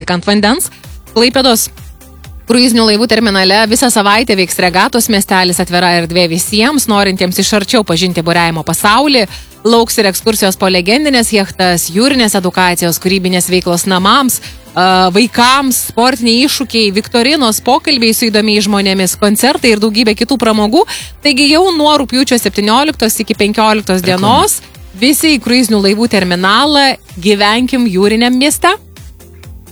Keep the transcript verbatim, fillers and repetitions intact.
tik ant vandens. Klaipėdos kruizinių laivų terminale visą savaitę veiks regatos miestelis, atvira erdvė visiems, norintiems iš arčiau pažinti buriavimo pasaulį. Lauks ir ekskursijos po legendinės jachtas, jūrinės edukacijos, kūrybinės veiklos namams, vaikams, sportiniai iššūkiai, viktorinos, pokalbiai su įdomiais žmonėmis, koncertai ir daugybė kitų pramogų. Taigi jau nuo rugpjūčio septynioliktos iki penkioliktos dienos visi į kruizinių laivų terminalą, gyvenkim jūriniam mieste.